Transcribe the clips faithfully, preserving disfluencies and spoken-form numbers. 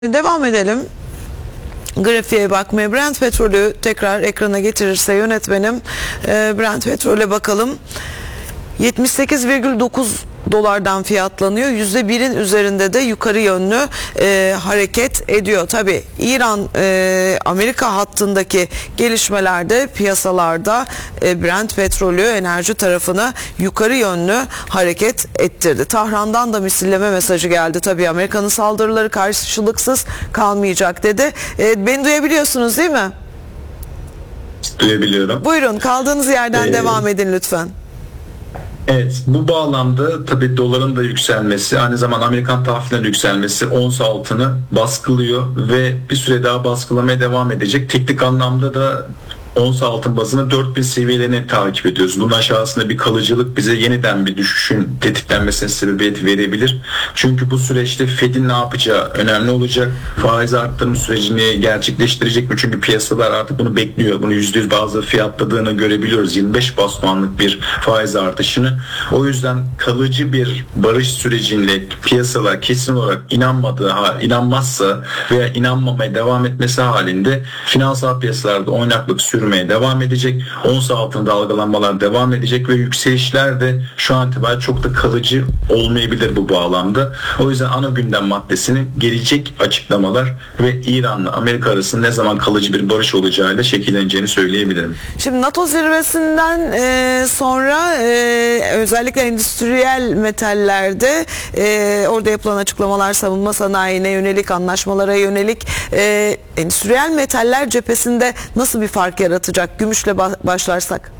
Devam edelim. Grafiğe bakmaya. Brent petrolü tekrar ekrana getirirse yönetmenim, e, Brent petrole bakalım. yetmiş sekiz virgül dokuz dolardan fiyatlanıyor. yüzde birin üzerinde de yukarı yönlü e, hareket ediyor. Tabi İran e, Amerika hattındaki gelişmelerde piyasalarda e, Brent petrolü enerji tarafını yukarı yönlü hareket ettirdi. Tahran'dan da misilleme mesajı geldi. Tabi Amerika'nın saldırıları karşılıksız kalmayacak dedi. E, beni duyabiliyorsunuz değil mi? Duyabiliyorum. Buyurun, kaldığınız yerden ee... devam edin lütfen. Evet, bu bağlamda tabii doların da yükselmesi, aynı zamanda Amerikan tahvilinin yükselmesi ons altını baskılıyor ve bir süre daha baskılamaya devam edecek. Teknik anlamda da ons altın bazında dört bin seviyelerini takip ediyoruz. Bunun aşağısında bir kalıcılık bize yeniden bir düşüşün tetiklenmesine sebebiyet verebilir. Çünkü bu süreçte Fed'in ne yapacağı önemli olacak. Faiz arttırım sürecini gerçekleştirecek mi? Çünkü piyasalar artık bunu bekliyor. Bunu yüzde yüz bazı fiyatladığını görebiliyoruz. yirmi beş bas puanlık bir faiz artışını. O yüzden kalıcı bir barış sürecinde piyasalar kesin olarak inanmadığı, inanmazsa veya inanmamaya devam etmesi halinde finansal piyasalarda oynaklık sürüyor devam edecek. Ons altında dalgalanmalar devam edecek ve yükselişler de şu an itibariyle çok da kalıcı olmayabilir bu bağlamda. O yüzden ana gündem maddesinin gelecek açıklamalar ve İran'la Amerika arasında ne zaman kalıcı bir barış olacağıyla şekilleneceğini söyleyebilirim. Şimdi NATO zirvesinden e, sonra e, özellikle endüstriyel metallerde e, orada yapılan açıklamalar savunma sanayine yönelik, anlaşmalara yönelik, e, endüstriyel metaller cephesinde nasıl bir fark yaratacak? Gümüşle başlarsak.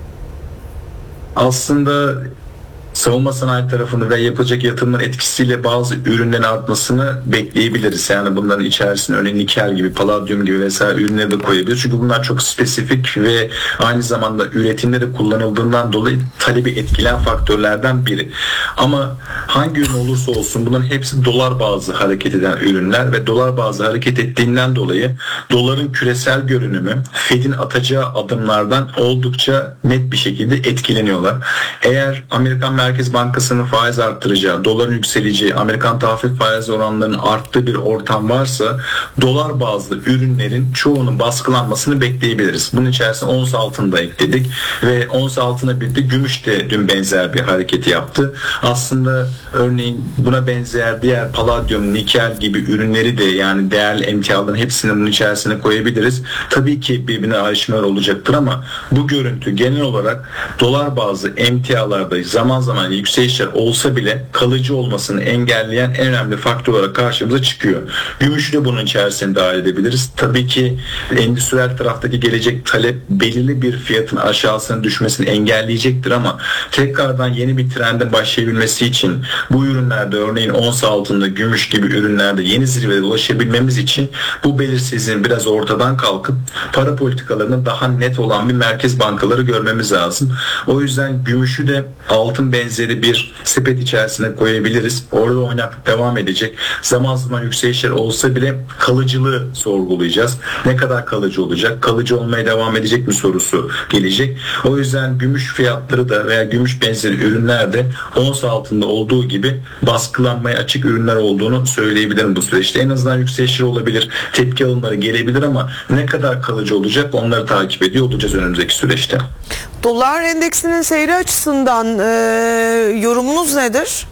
Aslında savunma sanayi tarafında ve yapılacak yatırımların etkisiyle bazı ürünlerin artmasını bekleyebiliriz. Yani bunların içerisine örneğin nikel gibi, paladyum gibi vesaire ürünleri de koyabiliriz. Çünkü bunlar çok spesifik ve aynı zamanda üretimde de kullanıldığından dolayı talebi etkileyen faktörlerden biri. Ama hangi ürün olursa olsun bunların hepsi dolar bazlı hareket eden ürünler ve dolar bazlı hareket ettiğinden dolayı doların küresel görünümü Fed'in atacağı adımlardan oldukça net bir şekilde etkileniyorlar. Eğer Amerikan Merkez Bankası'nın faiz arttıracağı, doların yükseleceği, Amerikan tahvil faiz oranlarının arttığı bir ortam varsa dolar bazlı ürünlerin çoğunun baskılanmasını bekleyebiliriz. Bunun içerisine ons altını da ekledik ve ons altına birlikte gümüş de dün benzer bir hareketi yaptı. Aslında örneğin buna benzer diğer paladyum, nikel gibi ürünleri de yani değerli emtiaların hepsini bunun içerisine koyabiliriz. Tabii ki birbirine ayrışmalar olacaktır ama bu görüntü genel olarak dolar bazlı emtialarda zaman zaman yükselişler olsa bile kalıcı olmasını engelleyen en önemli faktör olarak karşımıza çıkıyor. Gümüşü de bunun içerisine dahil edebiliriz. Tabii ki endüstriyel taraftaki gelecek talep belirli bir fiyatın aşağısına düşmesini engelleyecektir ama tekrardan yeni bir trende başlayabilmesi için bu ürünlerde örneğin ons altında, gümüş gibi ürünlerde yeni zirveye ulaşabilmemiz için bu belirsizliğin biraz ortadan kalkıp para politikalarının daha net olan bir merkez bankaları görmemiz lazım. O yüzden gümüşü de altın benzeri bir sepet içerisine koyabiliriz. Orada oynaklık devam edecek. Zaman zaman yükselişler olsa bile kalıcılığı sorgulayacağız. Ne kadar kalıcı olacak? Kalıcı olmaya devam edecek mi sorusu gelecek. O yüzden gümüş fiyatları da veya gümüş benzeri ürünler de ons altında olduğu gibi baskılanmaya açık ürünler olduğunu söyleyebilirim bu süreçte. En azından yükselişler olabilir. Tepki alımları gelebilir ama ne kadar kalıcı olacak onları takip ediyor olacağız önümüzdeki süreçte. Dolar endeksinin seyri açısından e, yorumunuz nedir?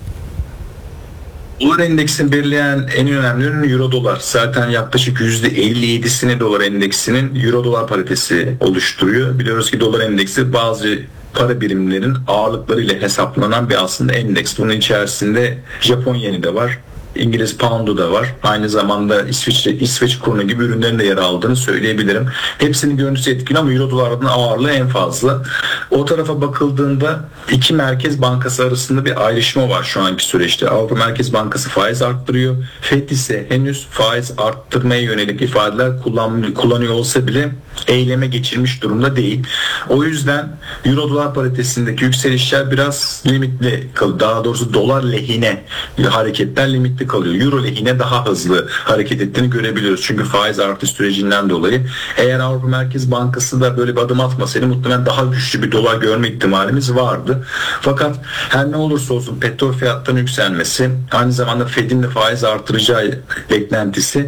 Dolar endeksini belirleyen en önemli ürün euro dolar. Zaten yaklaşık yüzde elli yedisini dolar endeksinin euro dolar paritesi oluşturuyor. Biliyoruz ki dolar endeksi bazı para birimlerin ağırlıklarıyla hesaplanan bir aslında endeks. Bunun içerisinde Japon yeni de var. İngiliz pound'u da var. Aynı zamanda İsviçre, İsveç kronu gibi ürünlerin de yer aldığını söyleyebilirim. Hepsinin görüntüsü etkili ama euro dolarının ağırlığı en fazla. O tarafa bakıldığında iki merkez bankası arasında bir ayrışma var şu anki süreçte. Avrupa Merkez Bankası faiz arttırıyor. Fed ise henüz faiz arttırmaya yönelik ifadeler kullan, kullanıyor olsa bile eyleme geçirmiş durumda değil. O yüzden euro dolar paritesindeki yükselişler biraz limitli kalıyor. Daha doğrusu dolar lehine hareketler limitli kalıyor. Euro lehine daha hızlı hareket ettiğini görebiliyoruz. Çünkü faiz artış sürecinden dolayı. Eğer Avrupa Merkez Bankası da böyle bir adım atmasaydı muhtemelen daha güçlü bir dolar görme ihtimalimiz vardı. Fakat her ne olursa olsun petrol fiyatlarının yükselmesi, aynı zamanda Fed'in de faiz artıracağı beklentisi